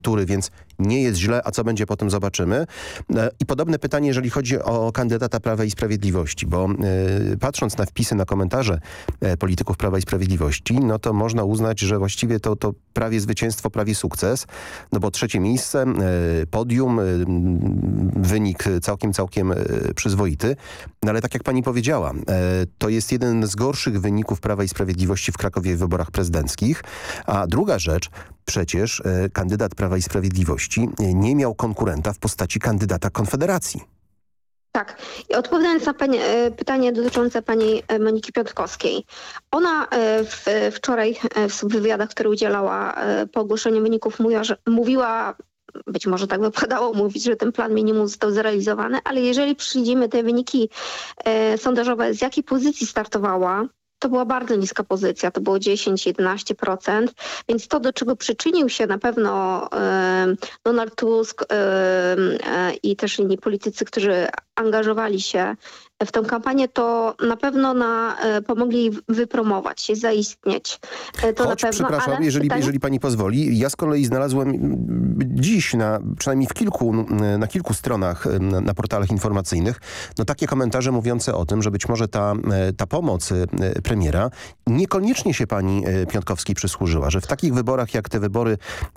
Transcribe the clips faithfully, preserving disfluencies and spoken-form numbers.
tury, więc nie jest źle, a co będzie potem zobaczymy. I podobne pytanie, jeżeli chodzi o kandydata Prawa i Sprawiedliwości, bo y, patrząc na wpisy, na komentarze y, polityków Prawa i Sprawiedliwości, no to można uznać, że właściwie to, to prawie zwycięstwo, prawie sukces, no bo trzecie miejsce, y, podium, y, wynik całkiem, całkiem y, przyzwoity, no ale tak jak pani powiedziała, y, to jest jeden z gorszych wyników Prawa i Sprawiedliwości w Krakowie w wyborach prezydenckich, a druga rzecz, przecież y, kandydat Prawa i Sprawiedliwości nie miał konkurenta w postaci kandydata Konfederacji. Tak. I odpowiadając na pani, pytanie dotyczące pani Moniki Piątkowskiej. Ona w, wczoraj w wywiadach, które udzielała po ogłoszeniu wyników, mówiła, że mówiła, być może tak wypadało mówić, że ten plan minimum został zrealizowany, ale jeżeli przyjdziemy te wyniki sondażowe, z jakiej pozycji startowała, to była bardzo niska pozycja, to było dziesięć do jedenastu procent, więc to, do czego przyczynił się na pewno e, Donald Tusk e, e, i też inni politycy, którzy angażowali się w tę kampanię, to na pewno na, e, pomogli jej wypromować się, zaistnieć. E, to Choć, na pewno, przepraszam, ale jeżeli, pytanie... jeżeli pani pozwoli, ja z kolei znalazłem dziś, na, przynajmniej w kilku, na kilku stronach na, na portalach informacyjnych, no takie komentarze mówiące o tym, że być może ta, ta pomoc premiera niekoniecznie się pani Piątkowskiej przysłużyła, że w takich wyborach jak te wybory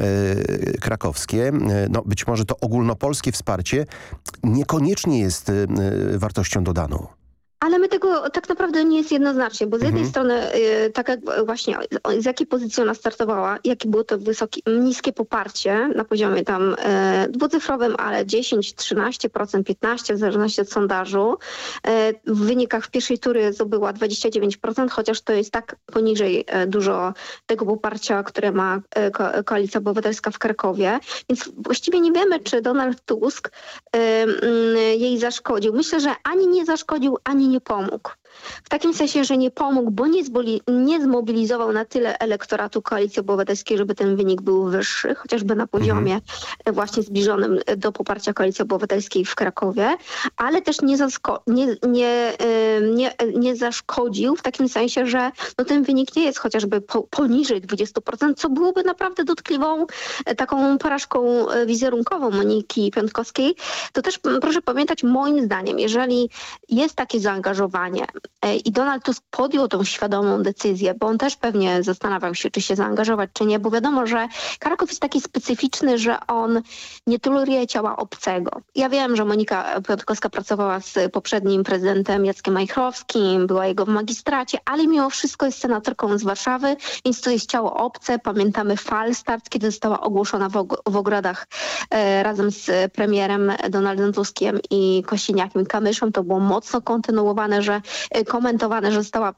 e, krakowskie, no być może to ogólnopolskie wsparcie niekoniecznie jest e, wartością dodaną. Ale my tego tak naprawdę nie jest jednoznacznie, bo z jednej Mhm. strony y, tak jak właśnie z jakiej pozycji ona startowała, jakie było to wysokie, niskie poparcie na poziomie tam y, dwucyfrowym, ale dziesięć, trzynaście procent, piętnaście procent w zależności od sondażu. Y, w wynikach w pierwszej tury zdobyła dwadzieścia dziewięć procent, chociaż to jest tak poniżej y, dużo tego poparcia, które ma y, ko Koalicja Obywatelska w Krakowie. Więc właściwie nie wiemy, czy Donald Tusk y, y, jej zaszkodził. Myślę, że ani nie zaszkodził, ani nie nie pomógł. W takim sensie, że nie pomógł, bo nie, nie zmobilizował na tyle elektoratu Koalicji Obywatelskiej, żeby ten wynik był wyższy, chociażby na poziomie mhm. właśnie zbliżonym do poparcia Koalicji Obywatelskiej w Krakowie, ale też nie, nie, nie, nie, nie zaszkodził w takim sensie, że no ten wynik nie jest chociażby po, poniżej dwudziestu procent, co byłoby naprawdę dotkliwą taką porażką wizerunkową Moniki Piątkowskiej. To też proszę pamiętać, moim zdaniem, jeżeli jest takie zaangażowanie i Donald Tusk podjął tą świadomą decyzję, bo on też pewnie zastanawiał się, czy się zaangażować, czy nie, bo wiadomo, że Kraków jest taki specyficzny, że on nie toleruje ciała obcego. Ja wiem, że Monika Piątkowska pracowała z poprzednim prezydentem Jackiem Majchrowskim, była jego w magistracie, ale mimo wszystko jest senatorką z Warszawy, więc to jest ciało obce. Pamiętamy falstart, kiedy została ogłoszona w, og w ogrodach e, razem z premierem Donaldem Tuskiem i Kosiniakiem Kamyszem. To było mocno kontynuowane, że komentowane, że została,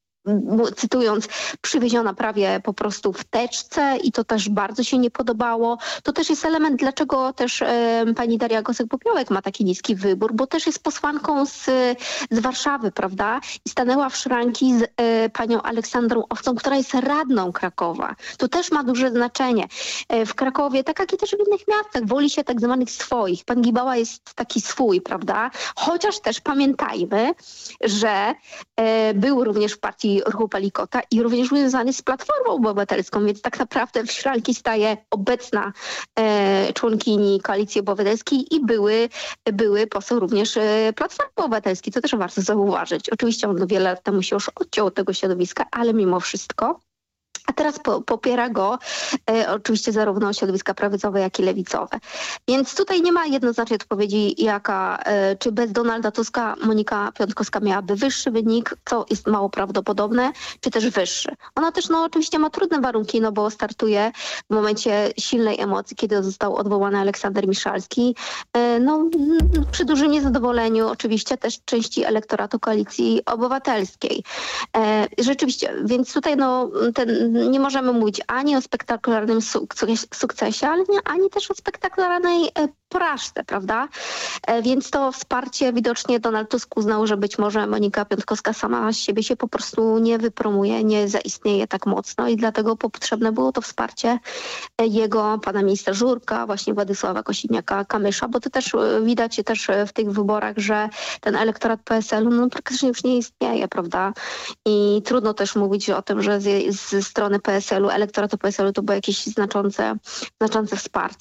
cytując, przywieziona prawie po prostu w teczce i to też bardzo się nie podobało. To też jest element, dlaczego też e, pani Daria Gosek-Popiołek ma taki niski wybór, bo też jest posłanką z, z Warszawy, prawda? I stanęła w szranki z e, panią Aleksandrą Owcą, która jest radną Krakowa. To też ma duże znaczenie. E, w Krakowie, tak jak i też w innych miastach, woli się tak zwanych swoich. Pan Gibała jest taki swój, prawda? Chociaż też pamiętajmy, że e, był również w partii Ruchu Palikota i również związany z Platformą Obywatelską, więc tak naprawdę w szranki staje obecna e, członkini Koalicji Obywatelskiej i były, były poseł również e, Platformy Obywatelskiej. To też warto zauważyć. Oczywiście on wiele lat temu się już odciął od tego środowiska, ale mimo wszystko. A teraz po, popiera go e, oczywiście zarówno środowiska prawicowe, jak i lewicowe. Więc tutaj nie ma jednoznacznej odpowiedzi, jaka, e, czy bez Donalda Tuska Monika Piątkowska miałaby wyższy wynik, co jest mało prawdopodobne, czy też wyższy. Ona też no, oczywiście ma trudne warunki, no bo startuje w momencie silnej emocji, kiedy został odwołany Aleksander Miszalski. E, no, przy dużym niezadowoleniu oczywiście też części elektoratu Koalicji Obywatelskiej. E, rzeczywiście, więc tutaj no, ten nie możemy mówić ani o spektakularnym suk sukcesie, ale nie, ani też o spektakularnej porażce, prawda? E, Więc to wsparcie widocznie Donald Tusk uznał, że być może Monika Piontkowska sama z siebie się po prostu nie wypromuje, nie zaistnieje tak mocno i dlatego potrzebne było to wsparcie e, jego, pana ministra Żurka, właśnie Władysława Kosiniaka-Kamysza, bo to też e, widać też e, w tych wyborach, że ten elektorat P S L-u no, praktycznie już nie istnieje, prawda? I trudno też mówić o tym, że z, z strony P S L-u, elektoratu P S L-u to było jakieś znaczące, znaczące wsparcie.